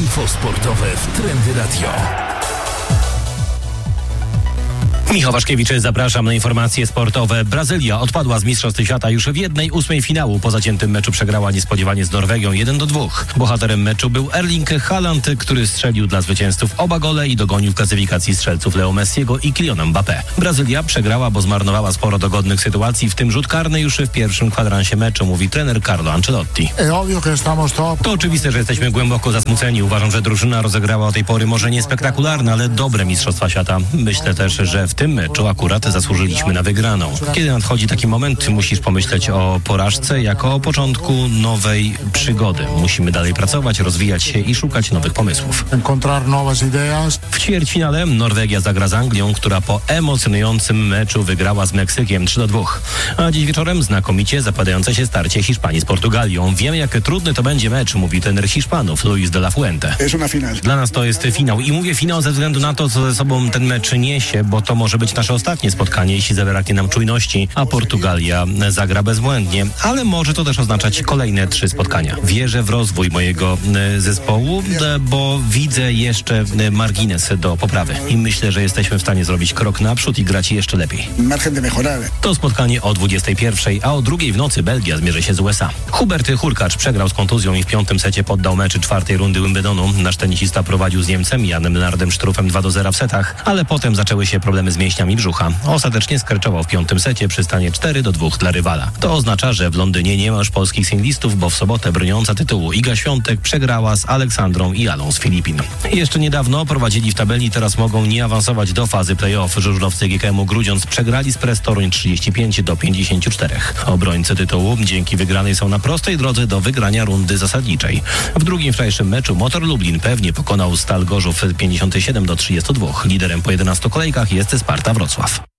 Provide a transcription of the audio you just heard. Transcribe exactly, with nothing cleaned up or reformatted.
Info sportowe w Trendy Radio. Michał Waszkiewicz, zapraszam na informacje sportowe. Brazylia odpadła z Mistrzostw Świata już w jednej ósmej finału. Po zaciętym meczu przegrała niespodziewanie z Norwegią jeden do dwóch. Bohaterem meczu był Erling Haaland, który strzelił dla zwycięzców oba gole i dogonił w klasyfikacji strzelców Leo Messiego i Kyliana Mbappé. Brazylia przegrała, bo zmarnowała sporo dogodnych sytuacji, w tym rzut karny już w pierwszym kwadransie meczu, mówi trener Carlo Ancelotti. To oczywiste, że jesteśmy głęboko zasmuceni. Uważam, że drużyna rozegrała o tej pory może nie spektakularne, ale dobre Mistrzostwa Świata. Myślę też, że w W tym meczu akurat zasłużyliśmy na wygraną. Kiedy nadchodzi taki moment, musisz pomyśleć o porażce jako o początku nowej przygody. Musimy dalej pracować, rozwijać się i szukać nowych pomysłów. W ćwierćfinale Norwegia zagra z Anglią, która po emocjonującym meczu wygrała z Meksykiem trzy do dwóch. A dziś wieczorem znakomicie zapadające się starcie Hiszpanii z Portugalią. Wiem, jak trudny to będzie mecz, mówi trener Hiszpanów Luis de la Fuente. Dla nas to jest finał i mówię finał ze względu na to, co ze sobą ten mecz niesie, bo to może być nasze ostatnie spotkanie, jeśli zabraknie nam czujności, a Portugalia zagra bezbłędnie, ale może to też oznaczać kolejne trzy spotkania. Wierzę w rozwój mojego zespołu, bo widzę jeszcze margines do poprawy i myślę, że jesteśmy w stanie zrobić krok naprzód i grać jeszcze lepiej. To spotkanie o dwudziestej pierwszej, a o drugiej w nocy Belgia zmierzy się z U S A. Hubert Hurkacz przegrał z kontuzją i w piątym secie poddał mecz czwartej rundy Wimbledonu. Nasz tenisista prowadził z Niemcem Janem Lennardem Struffem dwa do zera w setach, ale potem zaczęły się problemy z mięśniami brzucha. Ostatecznie skraczował w piątym secie przy stanie cztery do dwóch dla rywala. To oznacza, że w Londynie nie ma już polskich singlistów, bo w sobotę broniąca tytułu Iga Świątek przegrała z Aleksandrą i Alą z Filipin. Jeszcze niedawno prowadzili w tabeli, teraz mogą nie awansować do fazy play-off. Żużlowcy G K M-u Grudziądz przegrali z Press Toruń trzydzieści pięć do pięćdziesięciu czterech. Obrońcy tytułu dzięki wygranej są na prostej drodze do wygrania rundy zasadniczej. W drugim wczorajszym meczu Motor Lublin pewnie pokonał Stal Gorzów pięćdziesiąt siedem do trzydziestu dwóch. Liderem po jedenastu kolejkach jest Sparta Wrocław.